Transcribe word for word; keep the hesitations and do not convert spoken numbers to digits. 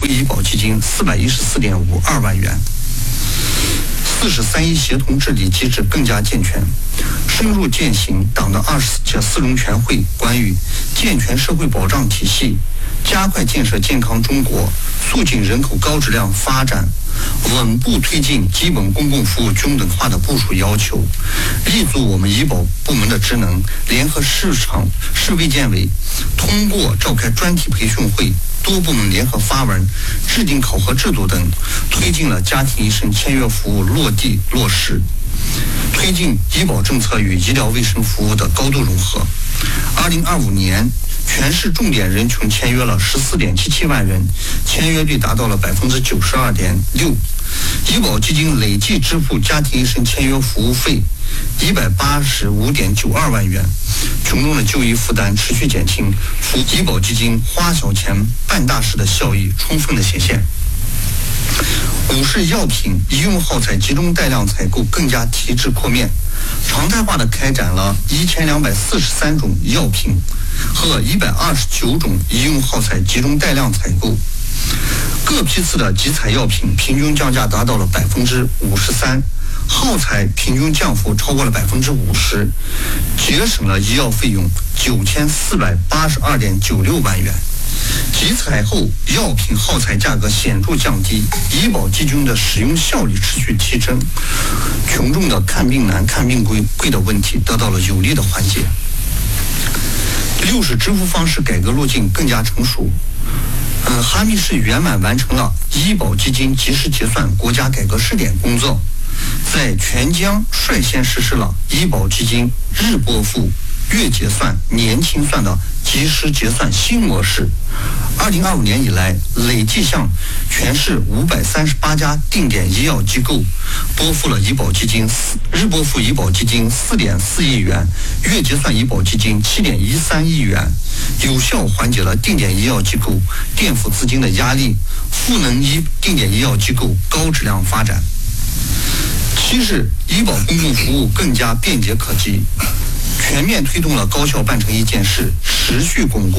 为医保基金四百一十四点五二万元。四十三一协同治理机制更加健全，深入践行党的二十届四中全会关于健全社会保障体系、加快建设健康中国、促进人口高质量发展、稳步推进基本公共服务均等化的部署要求，立足我们医保部门的职能，联合市场市卫健委，通过召开专题培训会、多部门联合发文、制定考核制度等，推进了家庭医生签约服务落地落实，推进医保政策与医疗卫生服务的高度融合。二零二五年，全市重点人群签约了十四点七七万人，签约率达到了百分之九十二点六。医保基金累计支付家庭医生签约服务费一百八十五点九二万元，群众的就医负担持续减轻，扶医保基金花小钱办大事的效益充分的显现。五是药品医用耗材集中带量采购更加提质扩面，常态化的开展了一千两百四十三种药品和一百二十九种医用耗材集中带量采购，各批次的集采药品平均降价达到了百分之五十三，耗材平均降幅超过了百分之五十，节省了医药费用九千四百八十二点九六万元。集采后药品耗材价格显著降低，医保基金的使用效率持续提升，群众的看病难、看病贵贵的问题得到了有力的缓解。六是支付方式改革路径更加成熟。嗯，哈密市圆满完成了医保基金及时结算国家改革试点工作，在全疆率先实施了医保基金日拨付、月结算、年清算的及时结算新模式。二零二五年以来，累计向全市五百三十八家定点医药机构拨付了医保基金日拨付医保基金四点四亿元，月结算医保基金七点一三亿元，有效缓解了定点医药机构垫付资金的压力，赋能医定点医药机构高质量发展。七是医保公共服务更加便捷可及，全面推动了高效办成一件事，持续巩固